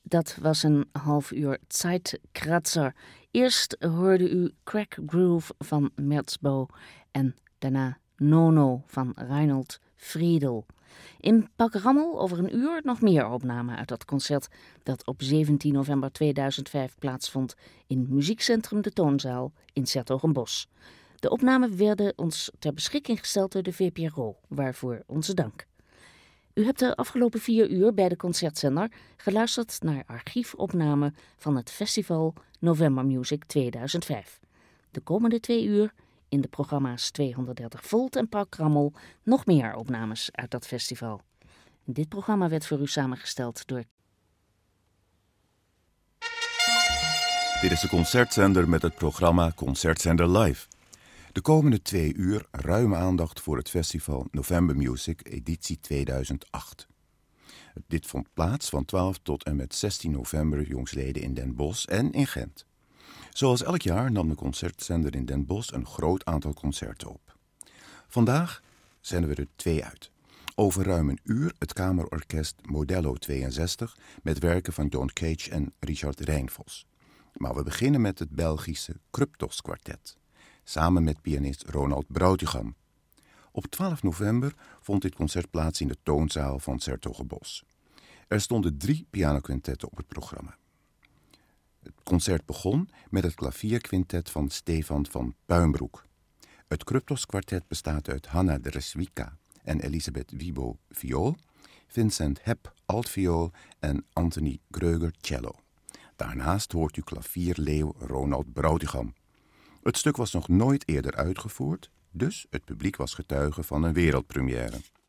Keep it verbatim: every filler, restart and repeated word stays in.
Dat was een half uur Zeitkratzer. Eerst hoorde u Crack Groove van Merzbow en daarna Nono van Reinhold Friedel. In Pakrammel over een uur nog meer opnamen uit dat concert dat op zeventien november tweeduizend vijf plaatsvond in Muziekcentrum De Toonzaal in 's-Hertogenbosch. De opnamen werden ons ter beschikking gesteld door de V P R O, waarvoor onze dank. U hebt de afgelopen vier uur bij de concertzender geluisterd naar archiefopnamen van het festival November Music tweeduizend vijf. De komende twee uur in de programma's tweehonderddertig volt en Pakrammel nog meer opnames uit dat festival. Dit programma werd voor u samengesteld door... Dit is de concertzender met het programma Concertzender Live. De komende twee uur ruime aandacht voor het festival November Music editie tweeduizend acht. Dit vond plaats van twaalf tot en met zestien november jongsleden in Den Bosch en in Gent. Zoals elk jaar nam de concertzender in Den Bosch een groot aantal concerten op. Vandaag zenden we er twee uit. Over ruim een uur het kamerorkest Modello tweeënzestig met werken van John Cage en Richard Rijnvos. Maar we beginnen met het Belgische Kryptos kwartet, samen met pianist Ronald Brautigam. Op twaalf november vond dit concert plaats in de Toonzaal van 's-Hertogenbosch. Er stonden drie pianoquintetten op het programma. Het concert begon met het klavierquintet van Stefan van Puimbroek. Het Kryptos kwartet bestaat uit Hanna Dreswika en Elisabeth Wibo viool, Vincent Hepp altviool en Anthony Greuger cello. Daarnaast hoort u klavierleeuw Ronald Brautigam. Het stuk was nog nooit eerder uitgevoerd, dus het publiek was getuige van een wereldpremière.